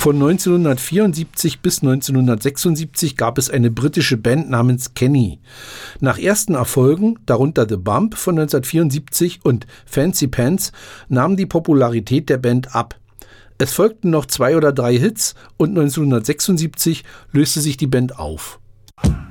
Von 1974 bis 1976 gab es eine britische Band namens Kenny. Nach ersten Erfolgen, darunter The Bump von 1974 und Fancy Pants, nahm die Popularität der Band ab. Es folgten noch 2 oder 3 Hits und 1976 löste sich die Band auf.